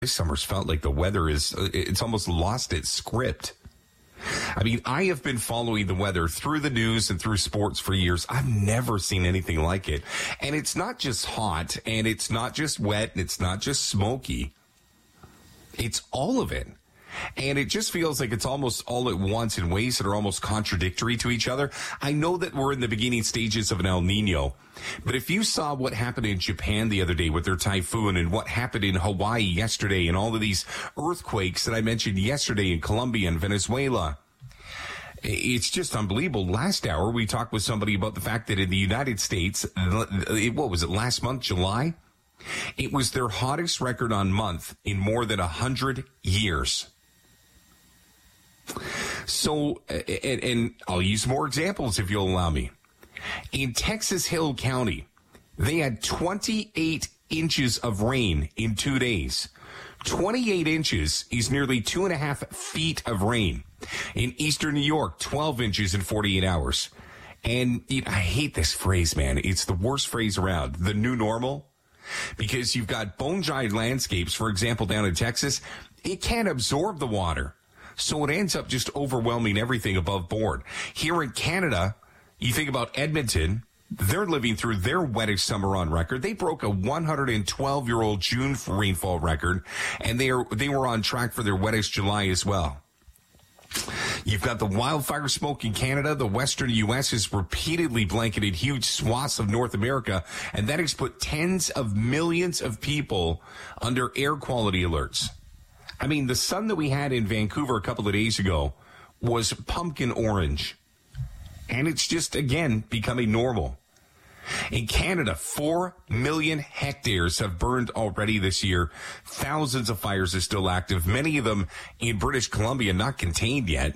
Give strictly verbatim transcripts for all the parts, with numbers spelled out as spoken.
This summer's felt like the weather is, it's almost lost its script. I mean, I have been following the weather through the news and through sports for years. I've never seen anything like it. And it's not just hot, and it's not just wet, and it's not just smoky. It's all of it. And it just feels like it's almost all at once in ways that are almost contradictory to each other. I know that we're in the beginning stages of an El Nino, but if you saw what happened in Japan the other day with their typhoon and what happened in Hawaii yesterday and all of these earthquakes that I mentioned yesterday in Colombia and Venezuela, it's just unbelievable. Last hour, we talked with somebody about the fact that in the United States, what was it, last month, July? It was their hottest record on month in more than one hundred years. So, and, and I'll use more examples if you'll allow me. In Texas Hill County, they had twenty-eight inches of rain in two days. twenty-eight inches is nearly two and a half feet of rain. In eastern New York, twelve inches in forty-eight hours. And you know, I hate this phrase, man. It's the worst phrase around. The new normal. Because you've got bone-dry landscapes, for example, down in Texas. It can't absorb the water. So it ends up just overwhelming everything above board. Here in Canada, you think about Edmonton, they're living through their wettest summer on record. They broke a one hundred twelve-year-old June rainfall record, and they are they were on track for their wettest July as well. You've got the wildfire smoke in Canada. The western U S has repeatedly blanketed huge swaths of North America, and that has put tens of millions of people under air quality alerts. I mean, the sun that we had in Vancouver a couple of days ago was pumpkin orange. And it's just, again, becoming normal. In Canada, four million hectares have burned already this year. Thousands of fires are still active, many of them in British Columbia, not contained yet.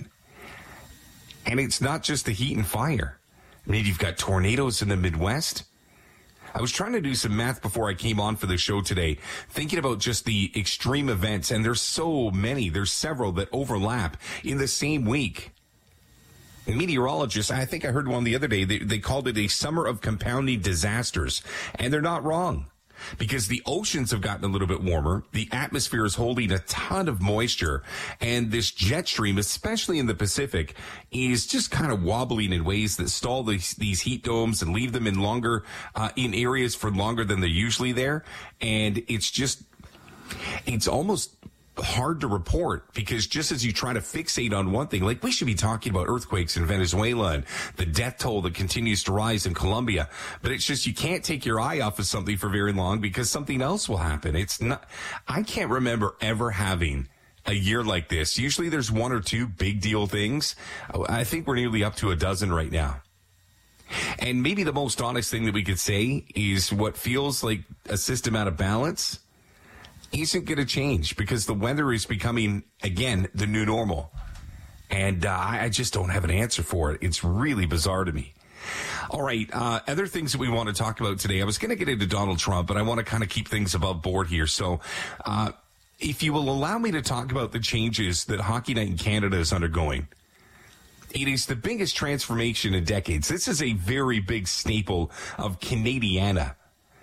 And it's not just the heat and fire. I mean, you've got tornadoes in the Midwest. I was trying to do some math before I came on for the show today, thinking about just the extreme events, and there's so many, there's several that overlap in the same week. Meteorologists, I think I heard one the other day, they, they called it a summer of compounding disasters, and they're not wrong. Because the oceans have gotten a little bit warmer, the atmosphere is holding a ton of moisture, and this jet stream, especially in the Pacific, is just kind of wobbling in ways that stall these, these heat domes and leave them in longer, uh, in areas for longer than they're usually there. And it's just, it's almost hard to report, because just as you try to fixate on one thing, like we should be talking about earthquakes in Venezuela and the death toll that continues to rise in Colombia, but it's just you can't take your eye off of something for very long because something else will happen. It's not, I can't remember ever having a year like this. Usually there's one or two big deal things. I think we're nearly up to a dozen right now. And maybe the most honest thing that we could say is what feels like a system out of balance isn't going to change, because the weather is becoming, again, the new normal. And uh, I just don't have an answer for it. It's really bizarre to me. All right, uh, other things that we want to talk about today. I was going to get into Donald Trump, but I want to kind of keep things above board here. So uh, if you will allow me to talk about the changes that Hockey Night in Canada is undergoing. It is the biggest transformation in decades. This is a very big staple of Canadiana.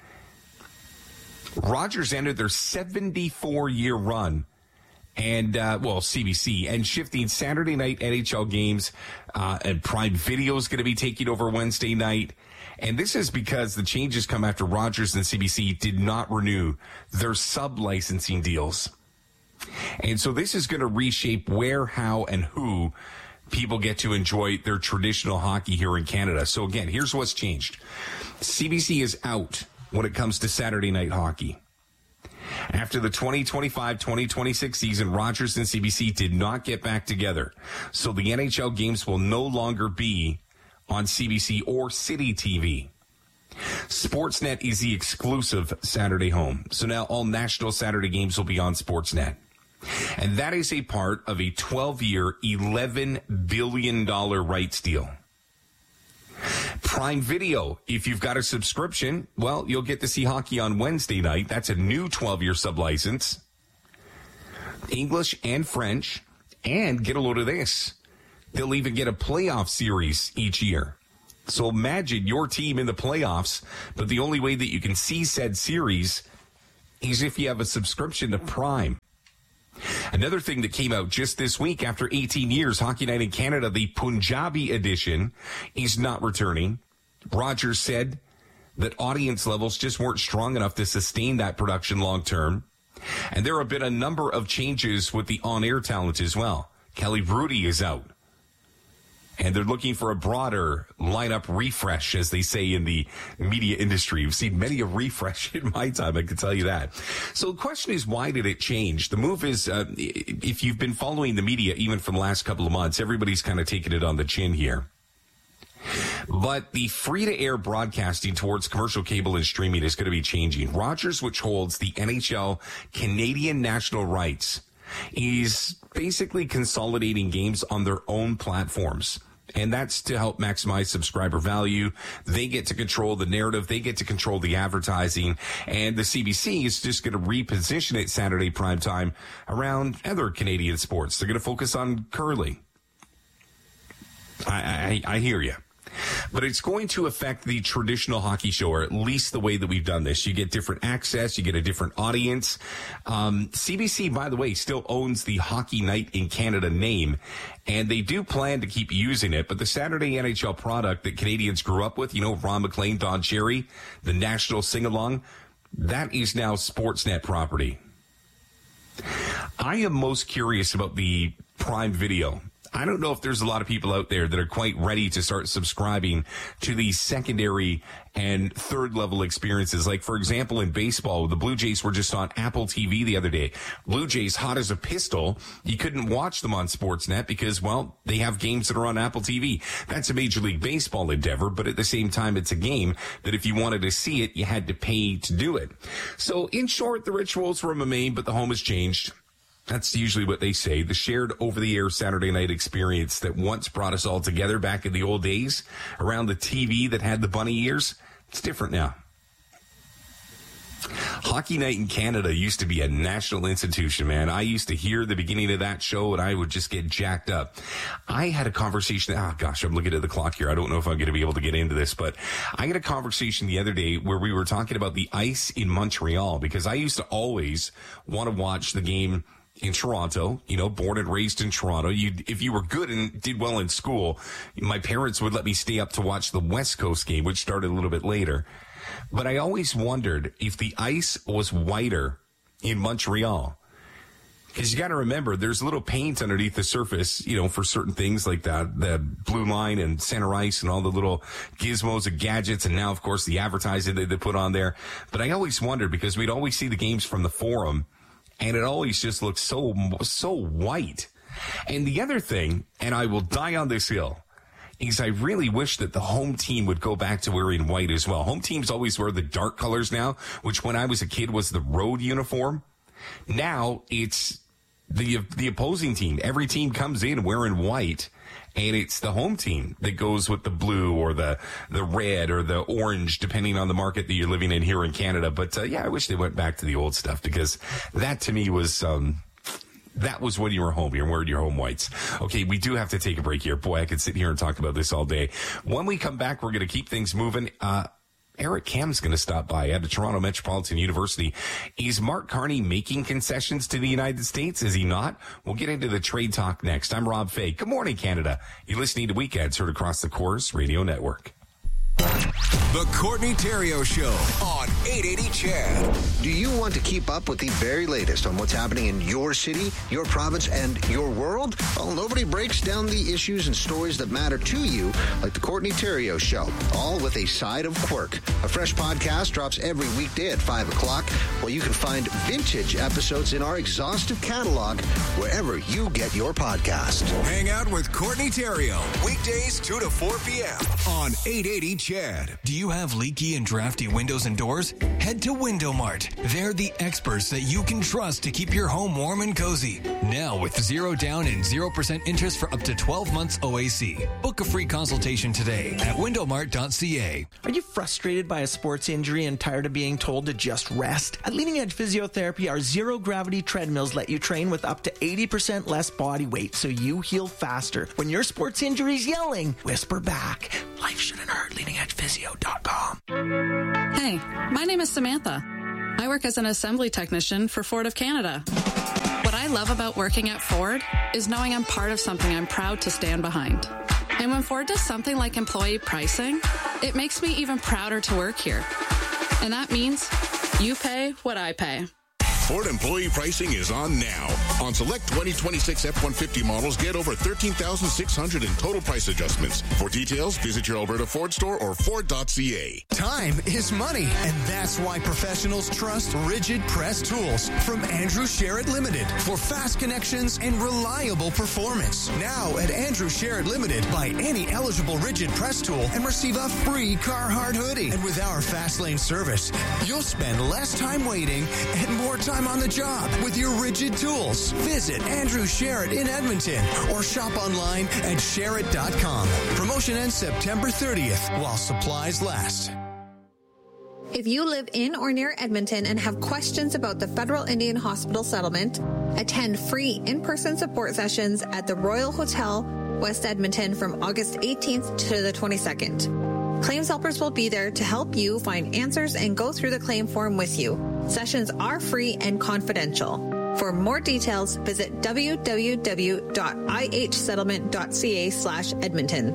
Rogers ended their seventy-four-year run, and, uh, well, C B C, and shifting Saturday night N H L games, uh, and Prime Video is going to be taking over Wednesday night. And this is because the changes come after Rogers and C B C did not renew their sub-licensing deals. And so this is going to reshape where, how, and who people get to enjoy their traditional hockey here in Canada. So again, here's what's changed. C B C is out when it comes to Saturday night hockey. After the twenty twenty-five twenty twenty-six season, Rogers and C B C did not get back together. So the N H L games will no longer be on C B C or City T V. Sportsnet is the exclusive Saturday home. So now all national Saturday games will be on Sportsnet. And that is a part of a twelve-year, eleven billion dollars rights deal. Prime Video, if you've got a subscription, well, you'll get to see hockey on Wednesday night. That's a new twelve-year sublicense. English and French. And get a load of this. They'll even get a playoff series each year. So imagine your team in the playoffs, but the only way that you can see said series is if you have a subscription to Prime. Another thing that came out just this week, after eighteen years, Hockey Night in Canada, the Punjabi edition, is not returning. Rogers said that audience levels just weren't strong enough to sustain that production long term. And there have been a number of changes with the on-air talent as well. Kelly Hrudey is out. And they're looking for a broader lineup refresh, as they say in the media industry. You've seen many a refresh in my time, I can tell you that. So the question is, why did it change? The move is, uh, if you've been following the media, even for the last couple of months, everybody's kind of taken it on the chin here. But the free-to-air broadcasting towards commercial cable and streaming is going to be changing. Rogers, which holds the N H L Canadian national rights, is basically consolidating games on their own platforms. And that's to help maximize subscriber value. They get to control the narrative. They get to control the advertising. And the C B C is just going to reposition it Saturday primetime around other Canadian sports. They're going to focus on curling. I, I, I hear you. But it's going to affect the traditional hockey show, or at least the way that we've done this. You get different access. You get a different audience. Um, C B C, by the way, still owns the Hockey Night in Canada name, and they do plan to keep using it. But the Saturday N H L product that Canadians grew up with, you know, Ron McLean, Don Cherry, the national sing-along, that is now Sportsnet property. I am most curious about the Prime Video. I don't know if there's a lot of people out there that are quite ready to start subscribing to these secondary and third level experiences. Like, for example, in baseball, the Blue Jays were just on Apple T V the other day. Blue Jays hot as a pistol. You couldn't watch them on Sportsnet because, well, they have games that are on Apple T V. That's a Major League Baseball endeavor, but at the same time, it's a game that if you wanted to see it, you had to pay to do it. So, in short, the rituals remain, but the home has changed. That's usually what they say. The shared over-the-air Saturday night experience that once brought us all together back in the old days around the T V that had the bunny ears, it's different now. Hockey Night in Canada used to be a national institution, man. I used to hear the beginning of that show, and I would just get jacked up. I had a conversation. Oh, gosh, I'm looking at the clock here. I don't know if I'm going to be able to get into this, but I had a conversation the other day where we were talking about the ice in Montreal, because I used to always want to watch the game in Toronto, you know, born and raised in Toronto. You, if you were good and did well in school, my parents would let me stay up to watch the West Coast game, which started a little bit later. But I always wondered if the ice was whiter in Montreal. Because you got to remember, there's a little paint underneath the surface, you know, for certain things like that, the blue line and center ice and all the little gizmos and gadgets. And now, of course, the advertising that they put on there. But I always wondered, because we'd always see the games from the Forum, and it always just looks so, so white. And the other thing, and I will die on this hill, is I really wish that the home team would go back to wearing white as well. Home teams always wear the dark colors now, which when I was a kid was the road uniform. Now it's the the opposing team. Every team comes in wearing white, and it's the home team that goes with the blue or the, the red or the orange, depending on the market that you're living in here in Canada. But, uh, yeah, I wish they went back to the old stuff, because that to me was, um, that was when you were home. You're wearing your home whites. Okay, we do have to take a break here. Boy, I could sit here and talk about this all day. When we come back, we're going to keep things moving. Uh, Eric Kam's going to stop by at the Toronto Metropolitan University. Is Mark Carney making concessions to the United States? Is he not? We'll get into the trade talk next. I'm Rob Fay. Good morning, Canada. You're listening to Weekends, heard across the Corus Radio Network. The Courtney Theriault Show on eight eighty C H E D. Do you want to keep up with the very latest on what's happening in your city, your province, and your world? Well, nobody breaks down the issues and stories that matter to you like the Courtney Theriault Show, all with a side of quirk. A fresh podcast drops every weekday at five o'clock, where you can find vintage episodes in our exhaustive catalog wherever you get your podcast. Hang out with Courtney Theriault, weekdays two to four p.m. on eight eighty C H E D. Do you have leaky and drafty windows and doors? Head to Window Mart. They're the experts that you can trust to keep your home warm and cozy. Now with zero down and zero percent interest for up to twelve months O A C. Book a free consultation today at window mart dot c a. Are you frustrated by a sports injury and tired of being told to just rest? At Leading Edge Physiotherapy, our zero-gravity treadmills let you train with up to eighty percent less body weight so you heal faster. When your sports injury's yelling, whisper back, life shouldn't hurt. leading edge physio dot com. Hey, my name is Samantha. I work as an assembly technician for Ford of Canada. What I love about working at Ford is knowing I'm part of something I'm proud to stand behind. And when Ford does something like employee pricing, it makes me even prouder to work here. And that means you pay what I pay. Ford employee pricing is on now. On select twenty twenty-six F one fifty models, get over thirteen thousand six hundred dollars in total price adjustments. For details, visit your Alberta Ford store or Ford dot C A. Time is money, and that's why professionals trust Rigid Press Tools from Andrew Sherritt Limited for fast connections and reliable performance. Now at Andrew Sherritt Limited, buy any eligible Rigid Press tool and receive a free Carhartt hoodie. And with our fast lane service, you'll spend less time waiting and more time on the job with your Rigid tools. Visit Andrew Sherritt in Edmonton or shop online at sherritt dot com. Promotion ends September thirtieth while supplies last. If you live in or near Edmonton and have questions about the Federal Indian Hospital settlement, attend free in-person support sessions at the Royal Hotel, West Edmonton from August eighteenth to the twenty-second. Claims helpers will be there to help you find answers and go through the claim form with you. Sessions are free and confidential. For more details, visit w w w dot i h settlement dot c a slash Edmonton.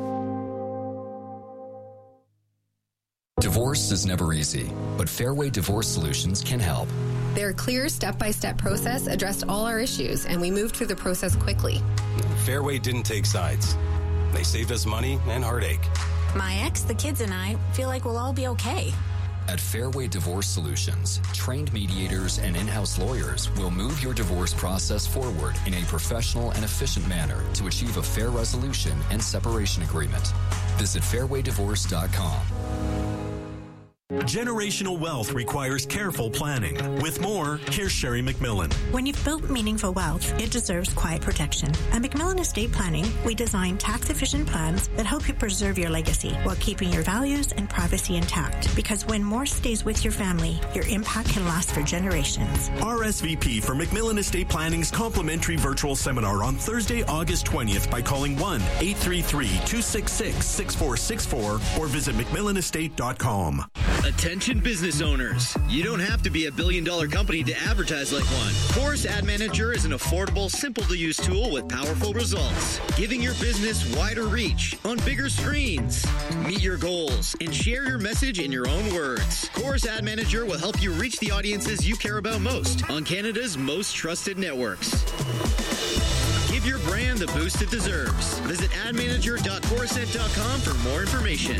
Divorce is never easy, but Fairway Divorce Solutions can help. Their clear step-by-step process addressed all our issues, and we moved through the process quickly. Fairway didn't take sides. They saved us money and heartache. My ex, the kids, and I feel like we'll all be okay. At Fairway Divorce Solutions, trained mediators and in-house lawyers will move your divorce process forward in a professional and efficient manner to achieve a fair resolution and separation agreement. Visit fairway divorce dot com. Generational wealth requires careful planning. With more, here's Sherry McMillan. When you've built meaningful wealth, it deserves quiet protection. At McMillan Estate Planning, we design tax-efficient plans that help you preserve your legacy while keeping your values and privacy intact. Because when more stays with your family, your impact can last for generations. R S V P for McMillan Estate Planning's complimentary virtual seminar on Thursday, August twentieth by calling one eight three three, two six six, six four six four or visit mcmillan estate dot com. Attention business owners. You don't have to be a billion dollar company to advertise like one. Chorus Ad Manager is an affordable, simple to use tool with powerful results, giving your business wider reach on bigger screens. Meet your goals and share your message in your own words. Chorus Ad Manager will help you reach the audiences you care about most on Canada's most trusted networks. Give your brand the boost it deserves. Visit ad manager dot chorused dot com for more information.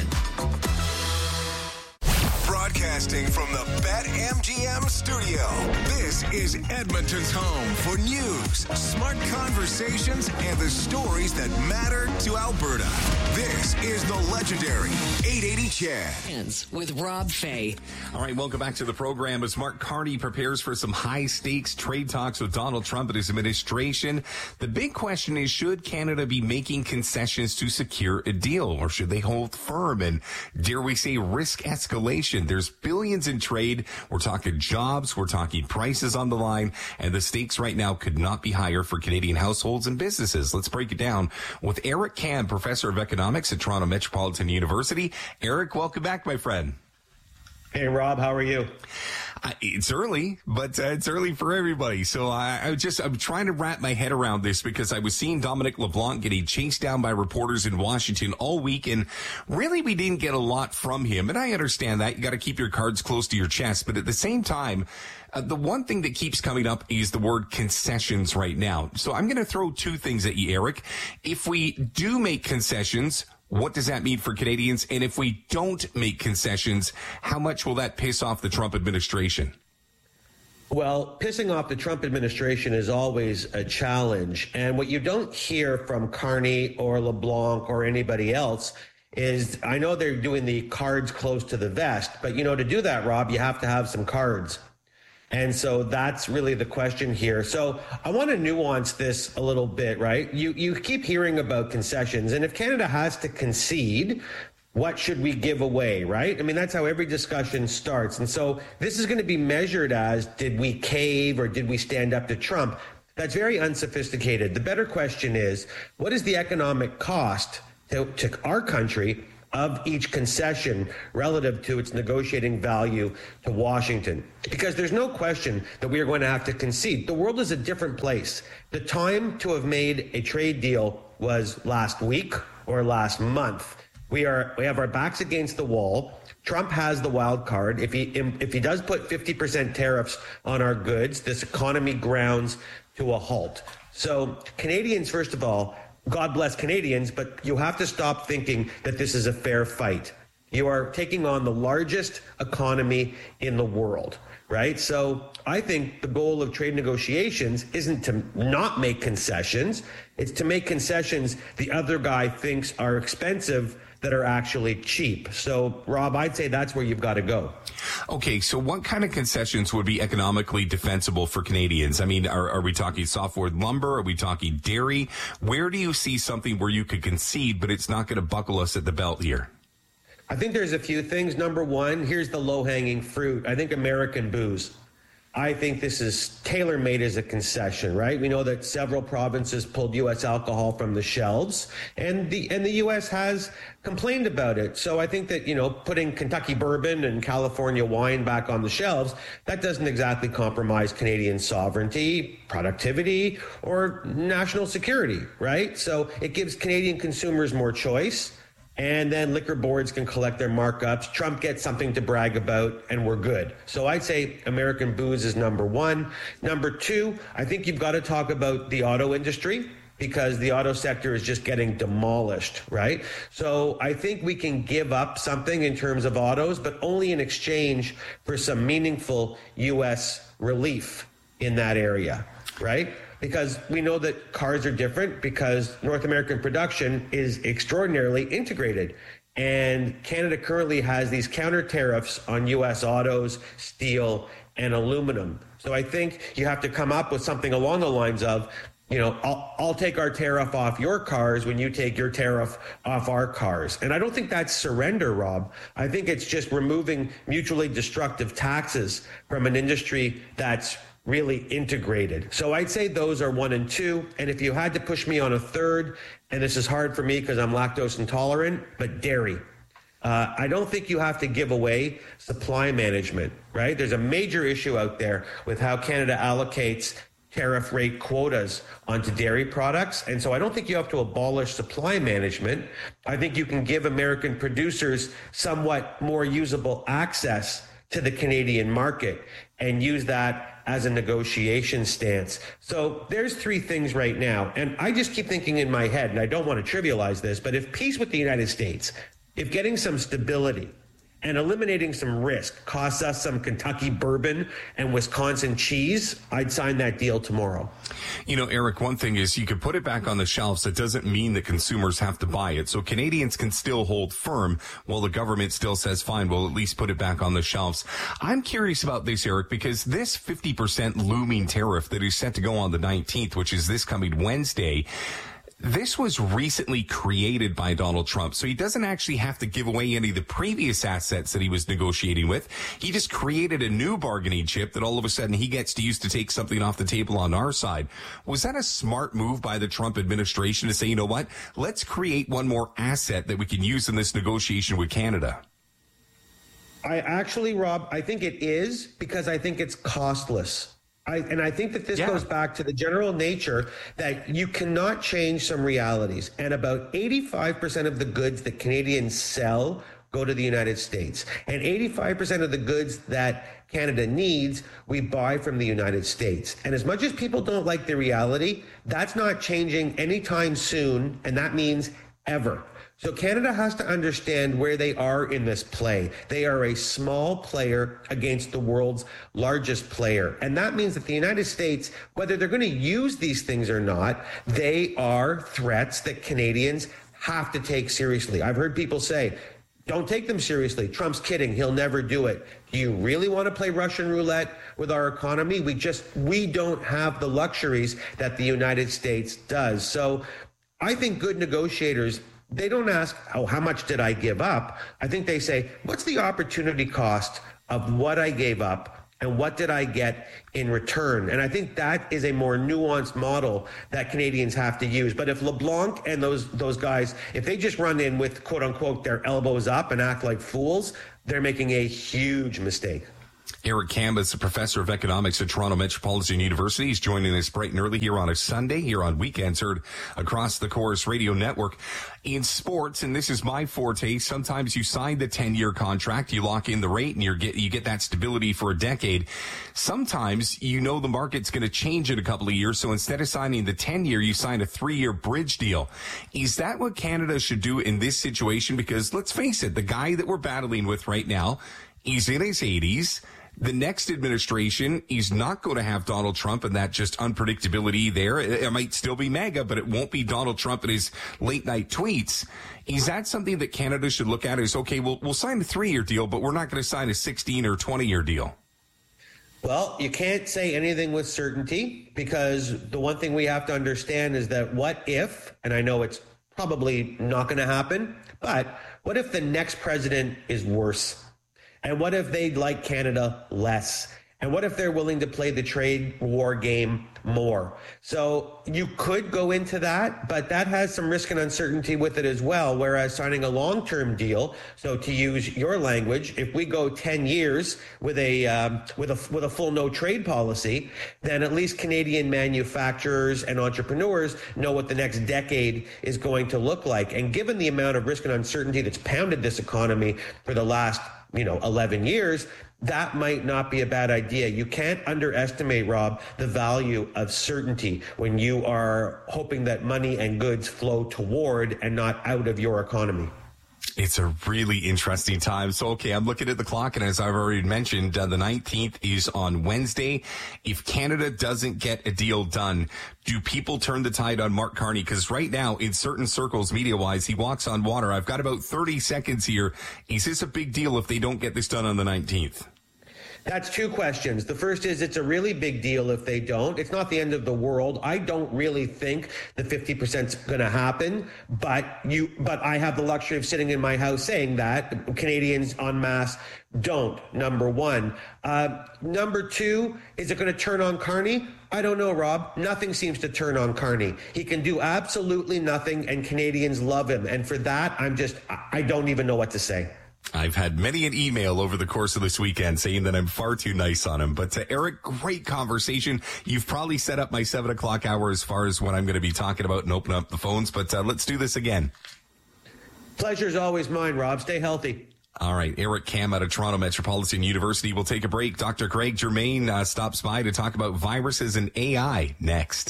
Broadcasting from the BetMGM studio, this is Edmonton's home for news, smart conversations, and the stories that matter to Alberta. This is the legendary eight eighty Chad. With Rob Fay. All right, welcome back to the program. As Mark Carney prepares for some high-stakes trade talks with Donald Trump and his administration, the big question is, should Canada be making concessions to secure a deal, or should they hold firm and, dare we say, risk escalation? There's billions in trade. We're talking jobs. We're talking prices on the line. And the stakes right now could not be higher for Canadian households and businesses. Let's break it down with Eric Kam, professor of economics at Toronto Metropolitan University. Eric, welcome back, my friend. Hey, Rob, how are you? Uh, it's early, but uh, it's early for everybody. So I, I just, I'm trying to wrap my head around this because I was seeing Dominic LeBlanc getting chased down by reporters in Washington all week. And really, we didn't get a lot from him. And I understand that. You got to keep your cards close to your chest. But at the same time, uh, the one thing that keeps coming up is the word concessions right now. So I'm going to throw two things at you, Eric. If we do make concessions, what does that mean for Canadians? And if we don't make concessions, how much will that piss off the Trump administration? Well, pissing off the Trump administration is always a challenge. And what you don't hear from Carney or LeBlanc or anybody else is, I know they're doing the cards close to the vest, but, you know, to do that, Rob, you have to have some cards. And so that's really the question here. So I want to nuance this a little bit, right? You you keep hearing about concessions, and if Canada has to concede, what should we give away, right? I mean, that's how every discussion starts. And so this is going to be measured as, did we cave or did we stand up to Trump? That's very unsophisticated. The better question is, what is the economic cost to, to our country of each concession relative to its negotiating value to Washington. Because there's no question that we are going to have to concede. The world is a different place. The time to have made a trade deal was last week or last month. We are we have our backs against the wall. Trump has the wild card. If he if he does put fifty percent tariffs on our goods, this economy grounds to a halt. So Canadians, first of all, God bless Canadians, but you have to stop thinking that this is a fair fight. You are taking on the largest economy in the world, right? So I think the goal of trade negotiations isn't to not make concessions. It's to make concessions the other guy thinks are expensive that are actually cheap. So, Rob, I'd say that's where you've got to go. Okay, so what kind of concessions would be economically defensible for Canadians? I mean, are, are we talking softwood lumber? Are we talking dairy? Where do you see something where you could concede, but it's not going to buckle us at the belt here? I think there's a few things. Number one, here's the low-hanging fruit. I think American booze. I think this is tailor-made as a concession, right? We know that several provinces pulled U S alcohol from the shelves, and the and the U S has complained about it. So I think that, you know, putting Kentucky bourbon and California wine back on the shelves, that doesn't exactly compromise Canadian sovereignty, productivity, or national security, right? So it gives Canadian consumers more choice. And then liquor boards can collect their markups. Trump gets something to brag about, and we're good. So I'd say American booze is number one. Number two, I think you've got to talk about the auto industry, because the auto sector is just getting demolished, right? So I think we can give up something in terms of autos, but only in exchange for some meaningful U S relief in that area, right? Because we know that cars are different, because North American production is extraordinarily integrated. And Canada currently has these counter tariffs on U S autos, steel, and aluminum. So I think you have to come up with something along the lines of, you know, I'll, I'll take our tariff off your cars when you take your tariff off our cars. And I don't think that's surrender, Rob. I think it's just removing mutually destructive taxes from an industry that's really integrated. So I'd say those are one and two. And if you had to push me on a third, and this is hard for me because I'm lactose intolerant, but dairy. Uh, I don't think you have to give away supply management, right? There's a major issue out there with how Canada allocates tariff rate quotas onto dairy products. And so I don't think you have to abolish supply management. I think you can give American producers somewhat more usable access to the Canadian market and use that as a negotiation stance. So there's three things right now. And I just keep thinking in my head, and I don't want to trivialize this, but if peace with the United States, if getting some stability and eliminating some risk costs us some Kentucky bourbon and Wisconsin cheese, I'd sign that deal tomorrow. You know, Eric, one thing is you could put it back on the shelves. That doesn't mean that consumers have to buy it. So Canadians can still hold firm while the government still says, fine, we'll at least put it back on the shelves. I'm curious about this, Eric, because this fifty percent looming tariff that is set to go on the nineteenth, which is this coming Wednesday, this was recently created by Donald Trump, so he doesn't actually have to give away any of the previous assets that he was negotiating with. He just created a new bargaining chip that all of a sudden he gets to use to take something off the table on our side. Was that a smart move by the Trump administration to say, you know what, let's create one more asset that we can use in this negotiation with Canada? I actually, Rob, I think it is, because I think it's costless. I, and I think that this yeah. goes back to the general nature that you cannot change some realities. And about eighty-five percent of the goods that Canadians sell go to the United States. And eighty-five percent of the goods that Canada needs, we buy from the United States. And as much as people don't like the reality, that's not changing anytime soon. And that means ever. So Canada has to understand where they are in this play. They are a small player against the world's largest player. And that means that the United States, whether they're going to use these things or not, they are threats that Canadians have to take seriously. I've heard people say, don't take them seriously. Trump's kidding. He'll never do it. Do you really want to play Russian roulette with our economy? We just, we don't have the luxuries that the United States does. So I think good negotiators, they don't ask, oh, how much did I give up? I think they say, what's the opportunity cost of what I gave up and what did I get in return? And I think that is a more nuanced model that Canadians have to use. But if LeBlanc and those those guys, if they just run in with, quote unquote, their elbows up and act like fools, they're making a huge mistake. Eric Kam is a professor of economics at Toronto Metropolitan University. He's joining us bright and early here on a Sunday, here on Weekends, heard across the Chorus Radio Network. In sports, and this is my forte, sometimes you sign the ten-year contract, you lock in the rate, and you get you get that stability for a decade. Sometimes you know the market's going to change in a couple of years, so instead of signing the ten-year, you sign a three-year bridge deal. Is that what Canada should do in this situation? Because let's face it, the guy that we're battling with right now, he's in his eighties. The next administration is not going to have Donald Trump and that just unpredictability there. It, it might still be MAGA, but it won't be Donald Trump and his late night tweets. Is that something that Canada should look at as, okay, we'll, we'll sign a three-year deal, but we're not going to sign a sixteen or twenty-year deal? Well, you can't say anything with certainty, because the one thing we have to understand is that what if, and I know it's probably not going to happen, but what if the next president is worse? And what if they like Canada less? And what if they're willing to play the trade war game more? So you could go into that, but that has some risk and uncertainty with it as well. Whereas signing a long-term deal, so to use your language, if we go ten years with a um, with a with a full no trade policy, then at least Canadian manufacturers and entrepreneurs know what the next decade is going to look like. And given the amount of risk and uncertainty that's pounded this economy for the last you know, eleven years, that might not be a bad idea. You can't underestimate, Rob, the value of certainty when you are hoping that money and goods flow toward and not out of your economy. It's a really interesting time. So, okay, I'm looking at the clock, and as I've already mentioned, uh, the nineteenth is on Wednesday. If Canada doesn't get a deal done, do people turn the tide on Mark Carney? Because right now, in certain circles, media-wise, he walks on water. I've got about thirty seconds here. Is this a big deal if they don't get this done on the nineteenth? That's two questions. The first is it's a really big deal if they don't. It's not the end of the world. I don't really think the fifty percent is going to happen, but you, but I have the luxury of sitting in my house saying that Canadians en masse don't, number one. Uh, number two, is it going to turn on Carney? I don't know, Rob. Nothing seems to turn on Carney. He can do absolutely nothing, and Canadians love him. And for that, I'm just, I don't even know what to say. I've had many an email over the course of this weekend saying that I'm far too nice on him. But uh, Eric, great conversation. You've probably set up my seven o'clock hour as far as what I'm going to be talking about and open up the phones. But uh, let's do this again. Pleasure's always mine, Rob. Stay healthy. All right. Eric Kam out of Toronto Metropolitan University. We'll take a break. Doctor Craig Germain uh, stops by to talk about viruses and A I next.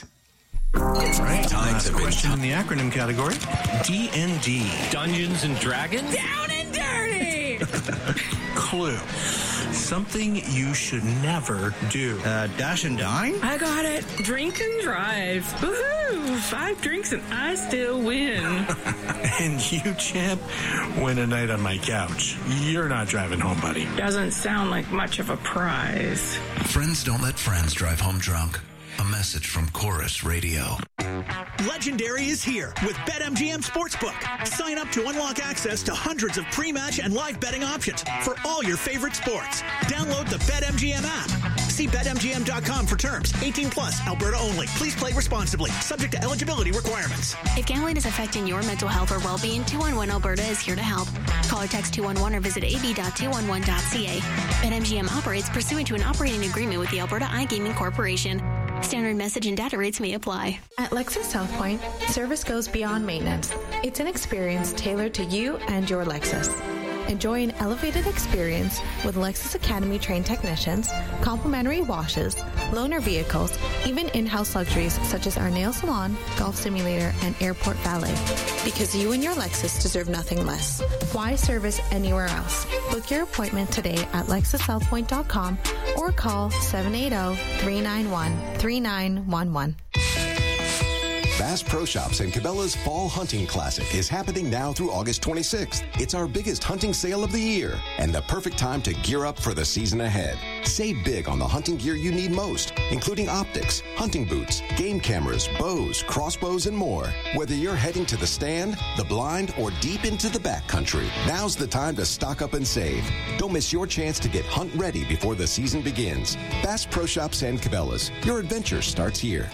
Right. Last question in the acronym category. D and D. Dungeons and Dragons? Down and dirty! Clue. Something you should never do. Uh, dash and dine? I got it. Drink and drive. Woohoo! Five drinks and I still win. And you, champ, win a night on my couch. You're not driving home, buddy. Doesn't sound like much of a prize. Friends don't let friends drive home drunk. A message from Chorus Radio. Legendary is here with BetMGM Sportsbook. Sign up to unlock access to hundreds of pre-match and live betting options for all your favorite sports. Download the BetMGM app. See Bet M G M dot com for terms. eighteen plus, Alberta only. Please play responsibly. Subject to eligibility requirements. If gambling is affecting your mental health or well-being, two one one Alberta is here to help. Call or text two one one or visit a b dot two one one dot c a. BetMGM operates pursuant to an operating agreement with the Alberta iGaming Corporation. Standard message and data rates may apply. At Lexus South Point, service goes beyond maintenance. It's an experience tailored to you and your Lexus. Enjoy an elevated experience with Lexus Academy trained technicians, complimentary washes, loaner vehicles, even in-house luxuries such as our nail salon, golf simulator, and airport valet. Because you and your Lexus deserve nothing less. Why service anywhere else? Book your appointment today at lexus south point dot com or call seven eight zero, three nine one, three nine one one. Bass Pro Shops and Cabela's Fall Hunting Classic is happening now through August twenty-sixth. It's our biggest hunting sale of the year and the perfect time to gear up for the season ahead. Save big on the hunting gear you need most, including optics, hunting boots, game cameras, bows, crossbows, and more. Whether you're heading to the stand, the blind, or deep into the backcountry, now's the time to stock up and save. Don't miss your chance to get hunt ready before the season begins. Bass Pro Shops and Cabela's. Your adventure starts here.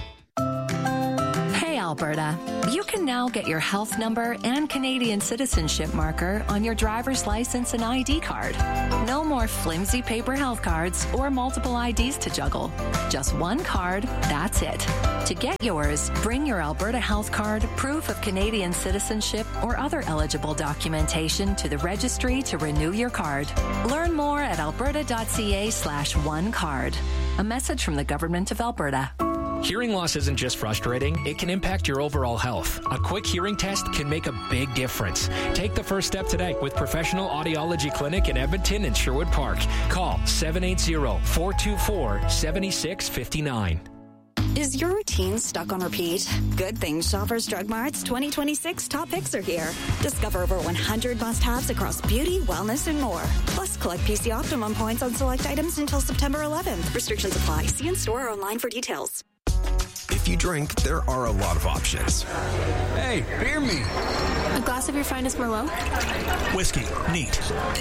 Hey, Alberta. You can now get your health number and Canadian citizenship marker on your driver's license and I D card. No more flimsy paper health cards or multiple I Ds to juggle. Just one card, that's it. To get yours, bring your Alberta health card, proof of Canadian citizenship, or other eligible documentation to the registry to renew your card. Learn more at alberta.ca slash one card. A message from the Government of Alberta. Hearing loss isn't just frustrating, it can impact your overall health. A quick hearing test can make a big difference. Take the first step today with Professional Audiology Clinic in Edmonton and Sherwood Park. Call seven eight zero, four two four, seven six five nine. Is your routine stuck on repeat? Good thing Shoppers Drug Mart's twenty twenty-six top picks are here. Discover over one hundred must-haves across beauty, wellness, and more. Plus, collect P C Optimum points on select items until September eleventh. Restrictions apply. See in store or online for details. If you drink, there are a lot of options. Hey, beer me. A glass of your finest Merlot? Whiskey. Neat.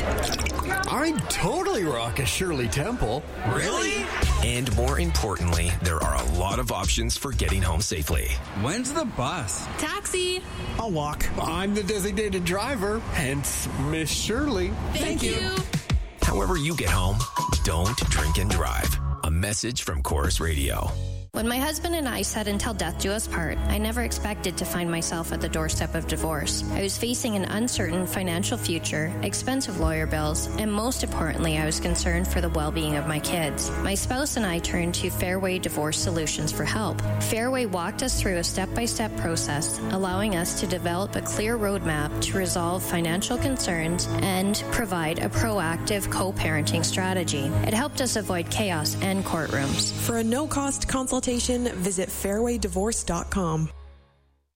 I'd totally rock a Shirley Temple. Really? And more importantly, there are a lot of options for getting home safely. When's the bus? Taxi. I'll walk. I'm the designated driver, hence Miss Shirley. Thank, Thank you. you. However you get home, don't drink and drive. A message from Chorus Radio. When my husband and I said until death do us part, I never expected to find myself at the doorstep of divorce. I was facing an uncertain financial future, expensive lawyer bills, and most importantly, I was concerned for the well-being of my kids. My spouse and I turned to Fairway Divorce Solutions for help. Fairway walked us through a step-by-step process, allowing us to develop a clear roadmap to resolve financial concerns and provide a proactive co-parenting strategy. It helped us avoid chaos and courtrooms. For a no-cost consultation, visit fairway divorce dot com.